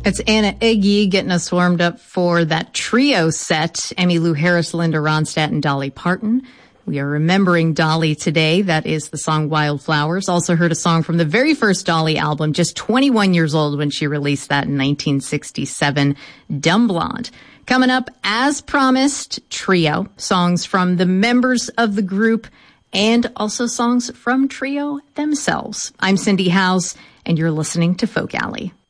It's Anna Iggy getting us warmed up for that trio set. Emmylou Harris, Linda Ronstadt, and Dolly Parton. We are remembering Dolly today. That is the song Wildflowers. Also heard a song from the very first Dolly album, just 21 years old when she released that in 1967, Dumb Blonde. Coming up, as promised, trio. Songs from the members of the group and also songs from trio themselves. I'm Cindy Howes, and you're listening to Folk Alley.